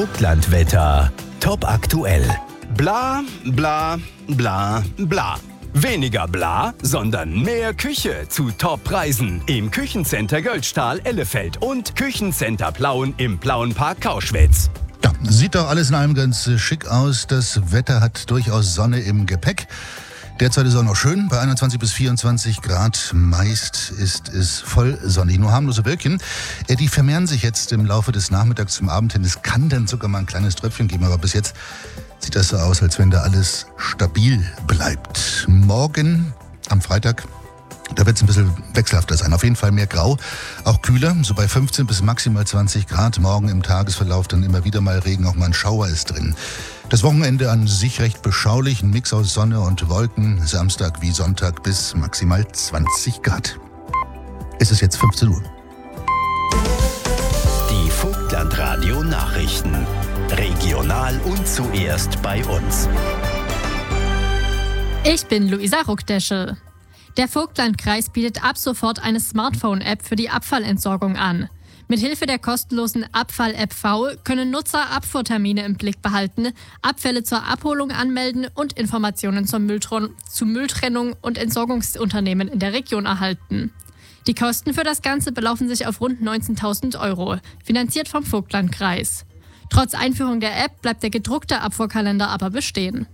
Vogtlandwetter. Top aktuell. Bla, bla, bla, bla. Weniger bla, sondern mehr Küche zu Top-Preisen im Küchencenter Göldstahl-Ellefeld und Küchencenter Plauen im Plauenpark Kauschwitz. Ja, sieht doch alles in allem ganz schick aus. Das Wetter hat durchaus Sonne im Gepäck. Derzeit ist es auch noch schön, bei 21 bis 24 Grad. Meist ist es voll sonnig. Nur harmlose Wölkchen, die vermehren sich jetzt im Laufe des Nachmittags zum Abend hin. Es kann dann sogar mal ein kleines Tröpfchen geben, aber bis jetzt sieht das so aus, als wenn da alles stabil bleibt. Morgen, am Freitag, da wird es ein bisschen wechselhafter sein. Auf jeden Fall mehr grau, auch kühler, so bei 15 bis maximal 20 Grad. Morgen im Tagesverlauf dann immer wieder mal Regen, auch mal ein Schauer ist drin. Das Wochenende an sich recht beschaulich, ein Mix aus Sonne und Wolken. Samstag wie Sonntag bis maximal 20 Grad. Es ist jetzt 15 Uhr. Die Vogtlandradio Nachrichten. Regional und zuerst bei uns. Ich bin Luisa Ruckdeschel. Der Vogtlandkreis bietet ab sofort eine Smartphone-App für die Abfallentsorgung an. Mithilfe der kostenlosen Abfall-App V können Nutzer Abfuhrtermine im Blick behalten, Abfälle zur Abholung anmelden und Informationen zur Mülltrennung und Entsorgungsunternehmen in der Region erhalten. Die Kosten für das Ganze belaufen sich auf rund 19.000 €, finanziert vom Vogtlandkreis. Trotz Einführung der App bleibt der gedruckte Abfuhrkalender aber bestehen.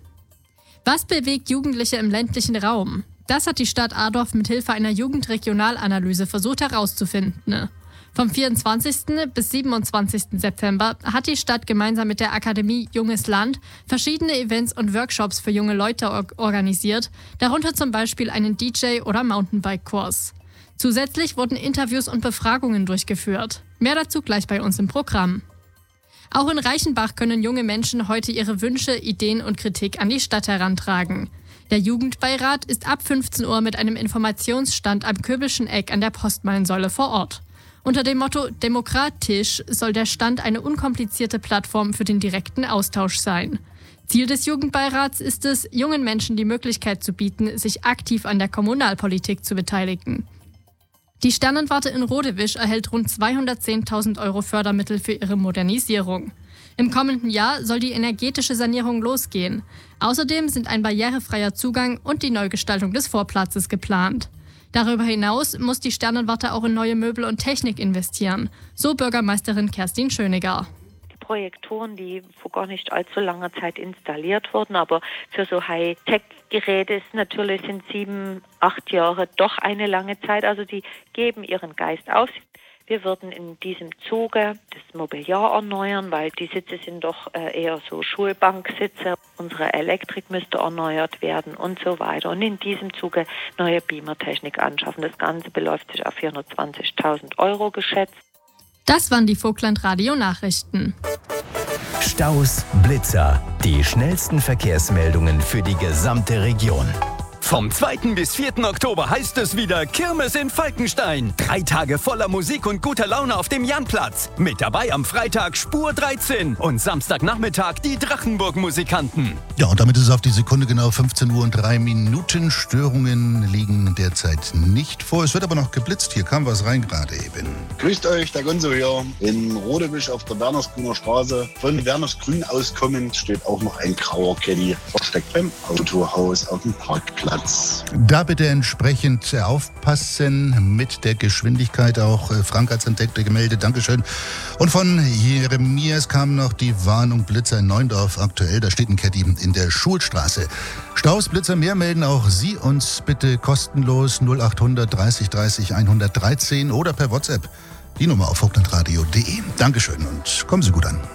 Was bewegt Jugendliche im ländlichen Raum? Das hat die Stadt Adorf mithilfe einer Jugendregionalanalyse versucht herauszufinden. Vom 24. bis 27. September hat die Stadt gemeinsam mit der Akademie Junges Land verschiedene Events und Workshops für junge Leute organisiert, darunter zum Beispiel einen DJ- oder Mountainbike-Kurs. Zusätzlich wurden Interviews und Befragungen durchgeführt. Mehr dazu gleich bei uns im Programm. Auch in Reichenbach können junge Menschen heute ihre Wünsche, Ideen und Kritik an die Stadt herantragen. Der Jugendbeirat ist ab 15 Uhr mit einem Informationsstand am Köbelschen Eck an der Postmeilensäule vor Ort. Unter dem Motto Demokratisch soll der Stand eine unkomplizierte Plattform für den direkten Austausch sein. Ziel des Jugendbeirats ist es, jungen Menschen die Möglichkeit zu bieten, sich aktiv an der Kommunalpolitik zu beteiligen. Die Sternenwarte in Rodewisch erhält rund 210.000 € Fördermittel für ihre Modernisierung. Im kommenden Jahr soll die energetische Sanierung losgehen. Außerdem sind ein barrierefreier Zugang und die Neugestaltung des Vorplatzes geplant. Darüber hinaus muss die Sternenwarte auch in neue Möbel und Technik investieren, so Bürgermeisterin Kerstin Schöniger. Projektoren, die vor gar nicht allzu langer Zeit installiert wurden, aber für so Hightech-Geräte sind 7, 8 Jahre doch eine lange Zeit. Also die geben ihren Geist auf. Wir würden in diesem Zuge das Mobiliar erneuern, weil die Sitze sind doch eher so Schulbanksitze. Unsere Elektrik müsste erneuert werden und so weiter. Und in diesem Zuge neue Beamertechnik anschaffen. Das Ganze beläuft sich auf 420.000 € geschätzt. Das waren die Vogtlandradio-Nachrichten. Staus, Blitzer. Die schnellsten Verkehrsmeldungen für die gesamte Region. Vom 2. bis 4. Oktober heißt es wieder Kirmes in Falkenstein. 3 Tage voller Musik und guter Laune auf dem Janplatz. Mit dabei am Freitag Spur 13 und Samstagnachmittag die Drachenburg-Musikanten. Ja, und damit ist es auf die Sekunde genau 15 Uhr und 3 Minuten. Störungen liegen derzeit nicht vor. Es wird aber noch geblitzt. Hier kam was rein gerade eben. Grüßt euch, der Gonzo hier. In Rodewisch auf der Wernersgrüner Straße. Von Wernersgrün aus kommend steht auch noch ein grauer Caddy versteckt beim Autohaus auf dem Parkplatz. Da bitte entsprechend aufpassen mit der Geschwindigkeit. Auch Frank hat es entdeckt, gemeldet. Dankeschön. Und von Jeremias kam noch die Warnung Blitzer in Neundorf aktuell. Da steht ein Caddy in der Schulstraße. Staus, Blitzer, mehr melden auch Sie uns bitte kostenlos 0800 30 30 113 oder per WhatsApp. Die Nummer auf vogtlandradio.de. Dankeschön und kommen Sie gut an.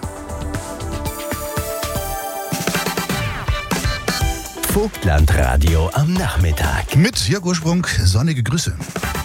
Vogtlandradio am Nachmittag. Mit Jörg Ursprung, sonnige Grüße.